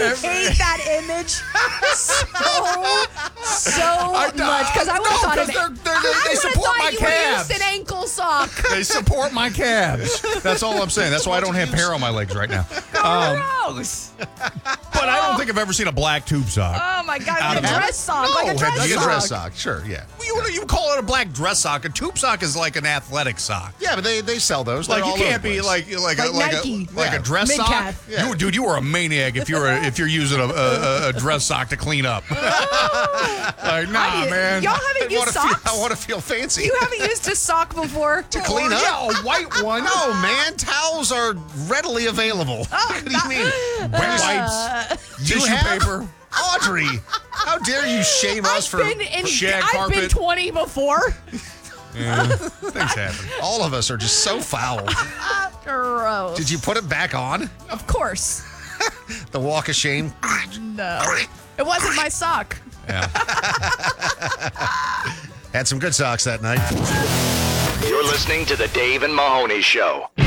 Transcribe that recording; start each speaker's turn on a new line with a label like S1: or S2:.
S1: hate that image so much because I would have thought
S2: they support my
S1: you would have
S2: calves.
S1: used an ankle sock.
S2: They support my calves. That's all I'm saying. That's why I don't have hair on my legs right now.
S1: Gross.
S2: But I don't think I've ever seen a black tube sock.
S1: Oh my God,
S2: of
S1: a
S2: it.
S1: dress sock,
S2: No,
S1: like a
S2: have
S1: dress
S2: you-
S1: sock.
S3: A dress sock, sure, yeah.
S2: You call it a black dress sock. A tube sock is like an athletic sock.
S3: Yeah, but they sell those.
S2: Like
S3: They're
S2: you
S3: all over
S2: can't
S3: the
S2: be
S3: place.
S2: like
S1: Nike.
S2: a dress sock.
S1: Mid-calf.
S3: Yeah.
S2: Dude, you are a maniac if you're using a dress sock to clean up. Like, nah, man.
S1: Y'all haven't used socks?
S3: I want to feel fancy.
S1: You haven't used a sock before?
S3: to clean up?
S2: Yeah, a white one.
S3: No, man. Towels are readily available. What do you mean?
S2: Wet wipes,
S3: You
S2: tissue
S3: have?
S2: paper.
S3: Audrey, how dare you shame us for
S2: shag
S1: I've been
S2: carpet.
S1: 20 before.
S2: Things happen.
S3: all of us are just so foul.
S1: Gross.
S3: Did you put it back on?
S1: Of course.
S3: The walk of shame?
S1: No. It wasn't my sock.
S2: Yeah.
S3: Had some good socks that night.
S4: You're listening to the Dave and Mahoney Show.